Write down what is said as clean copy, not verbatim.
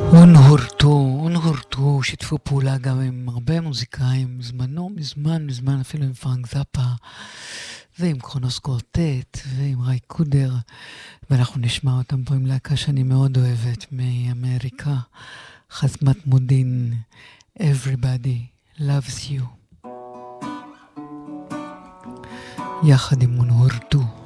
אונהורטו, שיתפו פעולה גם עם הרבה מוזיקאים, מזמן, אפילו עם פרנק זאפה, ועם קרונוס קורטט, ועם ריי קודר, ואנחנו נשמע אותם פה עם להקה שאני מאוד אוהבת מאמריקה, חזמת מודין, Everybody Loves You, יחד עם אונהורטו.